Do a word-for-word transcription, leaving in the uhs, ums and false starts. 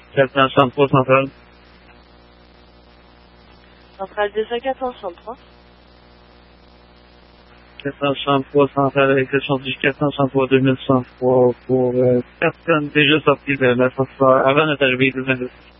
quatre cent soixante-trois centrale. Centrale deux cent quatre cent soixante-trois. quatre cent soixante-trois centrale avec le du quatre cent soixante-trois deux mille cent trois pour euh, personne déjà sortie de l'ascenseur avant notre arrivée de vingt-deux.